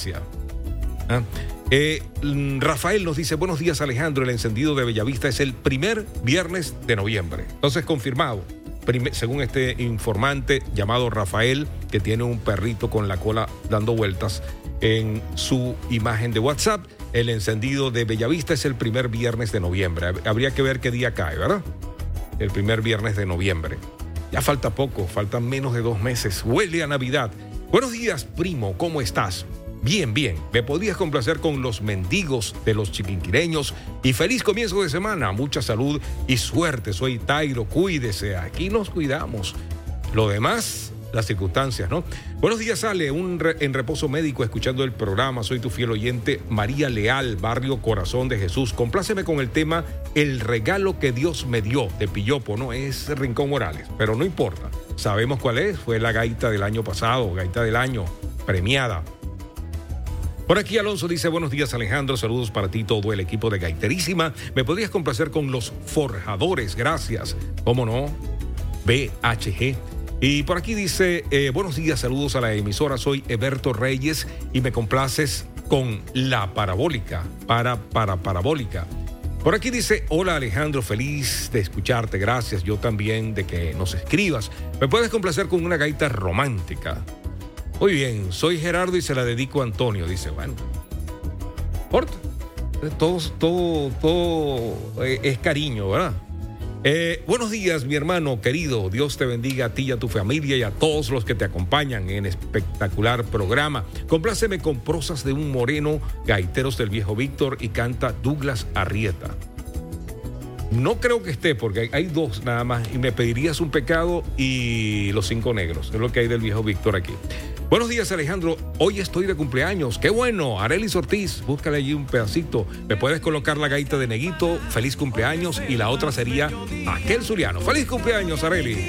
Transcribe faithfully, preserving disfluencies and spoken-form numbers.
iglesia. ¿Ah? Eh, Rafael nos dice, buenos días Alejandro, el encendido de Bellavista es el primer viernes de noviembre. Entonces confirmado, Prime, según este informante llamado Rafael, que tiene un perrito con la cola dando vueltas en su imagen de WhatsApp, el encendido de Bellavista es el primer viernes de noviembre. Habría que ver qué día cae, ¿verdad? El primer viernes de noviembre. Ya falta poco, faltan menos de dos meses. Huele a Navidad. Buenos días, primo, ¿cómo estás? Bien, bien. ¿Me podrías complacer con los mendigos de los chiquinquireños? Y feliz comienzo de semana. Mucha salud y suerte. Soy Tairo, cuídese. Aquí nos cuidamos. Lo demás, las circunstancias, ¿no? Buenos días, Ale. Un re, en reposo médico escuchando el programa. Soy tu fiel oyente, María Leal, barrio Corazón de Jesús. Compláceme con el tema El regalo que Dios me dio, de Pillopo, ¿no? Es Rincón Morales, pero no importa. Sabemos cuál es. Fue la gaita del año pasado, gaita del año, premiada. Por aquí Alonso dice, buenos días Alejandro, saludos para ti, todo el equipo de Gaiterísima. ¿Me podrías complacer con los forjadores? Gracias. ¿Cómo no? B H G. Y por aquí dice, eh, buenos días, saludos a la emisora, soy Eberto Reyes y me complaces con La Parabólica, para, para, Parabólica. Por aquí dice, hola Alejandro, feliz de escucharte, gracias, yo también de que nos escribas. ¿Me puedes complacer con una gaita romántica? Muy bien, soy Gerardo y se la dedico a Antonio. Dice, bueno, importa. Todo, todo, todo eh, es cariño, ¿verdad? Eh, buenos días, mi hermano querido. Dios te bendiga a ti y a tu familia y a todos los que te acompañan en espectacular programa. Compláceme con Prosas de un Moreno, Gaiteros del Viejo Víctor, y canta Douglas Arrieta. No creo que esté, porque hay dos nada más, y me pedirías un pecado y Los Cinco Negros. Es lo que hay del Viejo Víctor aquí. Buenos días, Alejandro. Hoy estoy de cumpleaños. ¡Qué bueno! Arelis Ortiz, búscale allí un pedacito. Me puedes colocar la gaita de Neguito. Feliz cumpleaños. Y la otra sería Aquel Zuliano. ¡Feliz cumpleaños, Arelis!